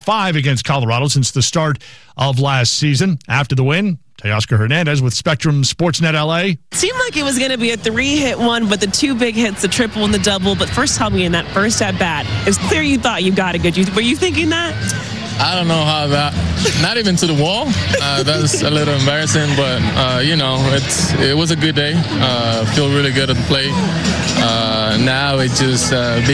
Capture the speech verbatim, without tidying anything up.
five against Colorado since the start of last season. After the win, Teoscar Hernandez with Spectrum Sportsnet L A. It seemed like it was going to be a three-hit one, but the two big hits, the triple and the double. But first, tell me, in that first at-bat, it was clear you thought you got it good. Were you thinking that? I don't know how that, not even to the wall. Uh, that's a little embarrassing, but, uh, you know, it's it was a good day. Uh, feel really good at the plate. Uh, now it just uh,